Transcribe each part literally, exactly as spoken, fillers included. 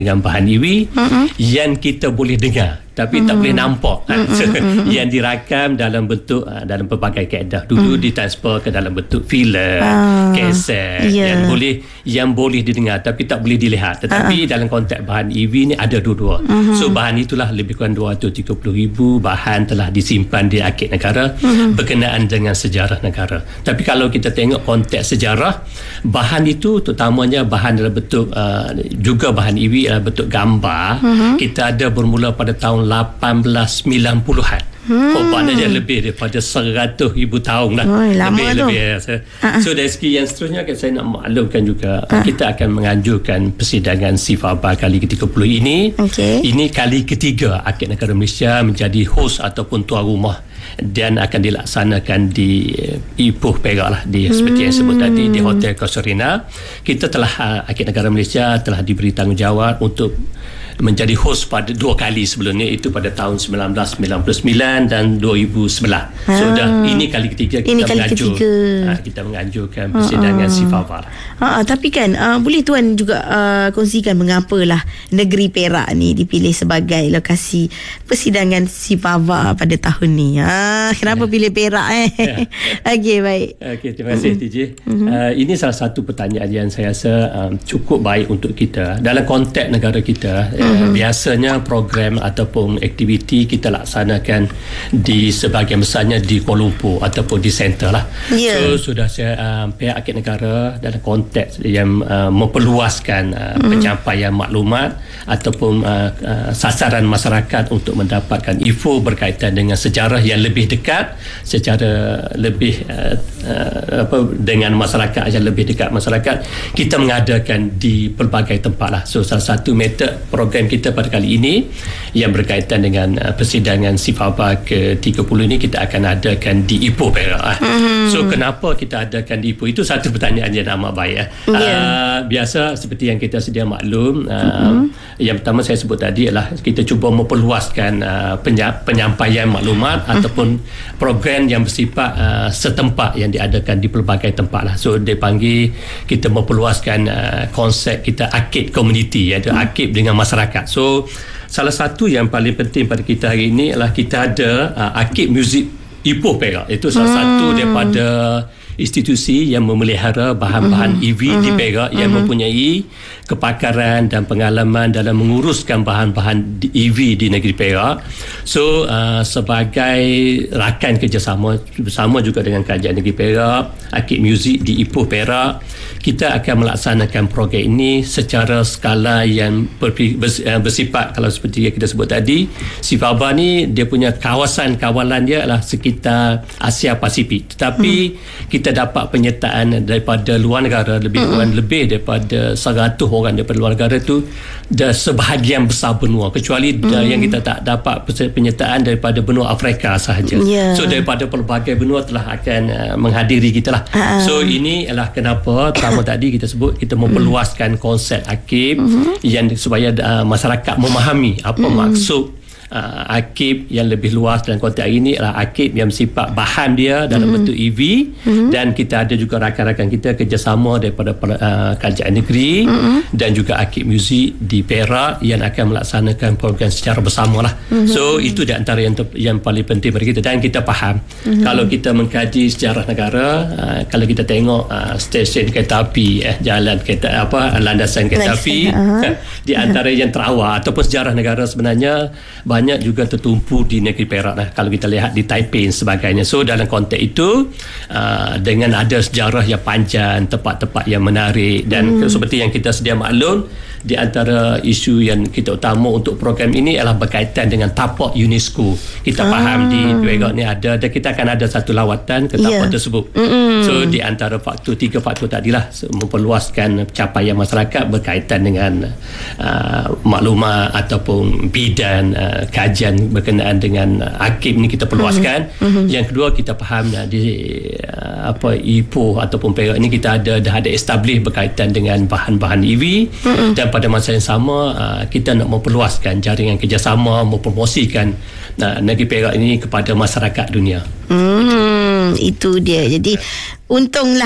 dengan bahan E V uh-huh. yang kita boleh dengar tapi uh-huh. tak boleh nampak uh-huh. so, uh-huh. yang dirakam dalam bentuk uh, dalam pelbagai kaedah. Dulu uh-huh. ditransfer ke dalam bentuk filem, uh, kaset yeah. yang boleh yang boleh didengar tapi tak boleh dilihat. Tetapi uh-huh. dalam konteks bahan E V ni ada dua-dua. Uh-huh. So bahan itulah lebih kurang dua ratus tiga puluh ribu bahan telah disimpan di arkib negara uh-huh. berkenaan dengan sejarah negara. Tapi kalau kita tengok konteks sejarah, bahan itu terutamanya bahan dalam bentuk uh, juga bahan E V dalam bentuk gambar uh-huh. kita ada bermula pada tahun lapan belas sembilan puluhan. Hmm. Oh, maknanya lebih daripada seratus ribu tahun lah. Oh, lebih-lebih. So, uh-huh. so dari segi yang seterusnya saya nak maklumkan juga uh. kita akan menganjurkan persidangan Sifaba kali ke tiga puluh ini. Okay. Ini kali ketiga Arkib Negara Malaysia menjadi hos ataupun tuan rumah dan akan dilaksanakan di Ipoh Perak lah, di hmm. seperti yang sebut tadi di Hotel Casuarina. Kita telah Arkib Negara Malaysia telah diberi tanggungjawab untuk menjadi hos pada dua kali sebelumnya, itu pada tahun seribu sembilan ratus sembilan puluh sembilan dan dua ribu sebelas. Ha. So dah ini kali ketiga kita ini kali menganjur ketiga. Ha, kita menganjurkan persidangan ha. Sifaba. Ha, tapi kan uh, boleh tuan juga uh, kongsikan mengapalah negeri Perak ni dipilih sebagai lokasi persidangan Sifaba pada tahun ni. Ha, kenapa ya. pilih Perak eh? Ya. Okey, baik. Okey, terima kasih mm-hmm. T J. Mm-hmm. Uh, ini salah satu pertanyaan yang saya rasa um, cukup baik untuk kita dalam konteks negara kita. Mm-hmm. Uh, biasanya program ataupun aktiviti kita laksanakan di sebahagian besarnya di Kuala Lumpur ataupun di center lah. Yeah. So sudah saya uh, pihak Arkib Negara dalam konteks yang uh, memperluaskan uh, mm. penyampaian maklumat ataupun uh, uh, sasaran masyarakat untuk mendapatkan info berkaitan dengan sejarah yang lebih dekat secara lebih uh, uh, apa dengan masyarakat yang lebih dekat masyarakat, kita mengadakan di pelbagai tempat lah. So salah satu metod program kita pada kali ini yang berkaitan dengan uh, persidangan Sifaba ke tiga puluh ini kita akan adakan di Ipoh Perak. Uh. Mm. So kenapa kita adakan di Ipoh? Itu satu pertanyaan yang amat baik. Uh. Yeah. Uh, biasa seperti yang kita sedia maklum, uh, mm-hmm. yang pertama saya sebut tadi adalah kita cuba memperluaskan uh, penya- penyampaian maklumat mm. ataupun program yang bersifat uh, setempat yang diadakan di pelbagai tempat lah. So dia panggil kita memperluaskan uh, konsep kita arkib komuniti, iaitu mm. arkib dengan masyarakat. So salah satu yang paling penting pada kita hari ini adalah kita ada uh, arkib muzik Ipoh Perak. Itu salah hmm. satu daripada institusi yang memelihara bahan-bahan mm-hmm. E V mm-hmm. di Perak yang mm-hmm. mempunyai kepakaran dan pengalaman dalam menguruskan bahan-bahan E V di negeri Perak. So uh, sebagai rakan kerjasama bersama juga dengan Kerajaan Negeri Perak, Arkib Muzik di Ipoh Perak, kita akan melaksanakan program ini secara skala yang bersifat, kalau seperti yang kita sebut tadi, Sifaba ni dia punya kawasan kawalan dia adalah sekitar Asia Pasifik, tetapi hmm. kita dapat penyertaan daripada luar negara lebih kurang hmm. lebih daripada seratus orang daripada luar negara tu, dah sebahagian besar benua, kecuali hmm. yang kita tak dapat penyertaan daripada benua Afrika sahaja. Yeah. So daripada pelbagai benua telah akan uh, menghadiri kita lah. Uh-huh. So ini adalah kenapa pertama tadi kita sebut kita memperluaskan konsep arkib uh-huh. yang supaya uh, masyarakat memahami apa uh-huh. maksud Uh, arkib yang lebih luas dalam konteks ini adalah arkib yang bersifat bahan dia dalam mm-hmm. bentuk E V mm-hmm. dan kita ada juga rakan-rakan kita kerjasama daripada uh, Kerajaan Negeri mm-hmm. dan juga Arkib Muzik di Perak yang akan melaksanakan program secara bersama lah. Mm-hmm. So itu di antara yang, ter- yang paling penting bagi kita, dan kita faham mm-hmm. kalau kita mengkaji sejarah negara, uh, kalau kita tengok uh, stesen kereta api, eh, jalan kereta apa landasan kereta api uh-huh. di antara uh-huh. yang terawal ataupun sejarah negara sebenarnya banyak juga tertumpu di negeri Perak lah, kalau kita lihat di Taipei dan sebagainya. So dalam konteks itu uh, dengan ada sejarah yang panjang, tempat-tempat yang menarik, dan hmm. seperti yang kita sedia maklum, di antara isu yang kita utama untuk program ini adalah berkaitan dengan tapak UNESCO. Kita ah. faham di Perak ni ada, dan kita akan ada satu lawatan ke tapak yeah. tersebut. Mm-hmm. So di antara faktor, tiga faktor tadilah memperluaskan capaian masyarakat berkaitan dengan uh, maklumat ataupun bidan uh, kajian berkenaan dengan uh, arkib ni kita perluaskan. Mm-hmm. Yang kedua, kita faham uh, di uh, apa Ipoh ataupun Perak ni kita ada dah ada establish berkaitan dengan bahan-bahan E V. Mm-hmm. Dan pada masa yang sama uh, kita nak memperluaskan jaringan kerjasama, mempromosikan uh, negeri Perak ini kepada masyarakat dunia. Hmm, itu dia. Jadi untunglah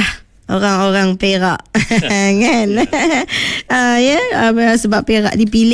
orang-orang Perak kan. uh, ya yeah, uh, sebab Perak dipilih